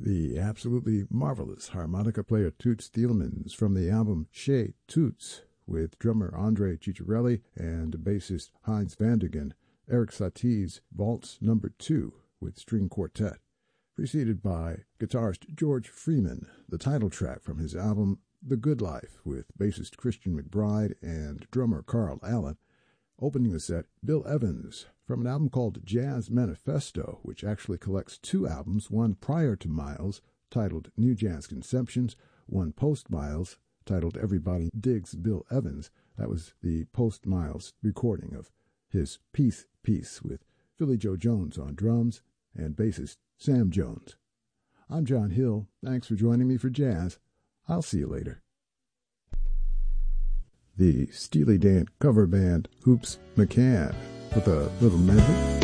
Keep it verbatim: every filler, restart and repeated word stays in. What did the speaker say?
The absolutely marvelous harmonica player Toots Thielemans from the album Chez Toots, with drummer Andre Ciccarelli and bassist Heinz Vandergen, Eric Satie's Waltz Number Two with string quartet, preceded by guitarist George Freeman, the title track from his album The Good Life with bassist Christian McBride and drummer Carl Allen. Opening the set, Bill Evans from an album called Jazz Manifesto, which actually collects two albums, one prior to Miles, titled New Jazz Conceptions, one post-Miles, titled Everybody Digs Bill Evans. That was the post-Miles recording of his Peace Piece with Philly Joe Jones on drums and bassist Sam Jones. I'm John Hill. Thanks for joining me for jazz. I'll see you later. The Steely Dan cover band Hoops McCann with a little medley.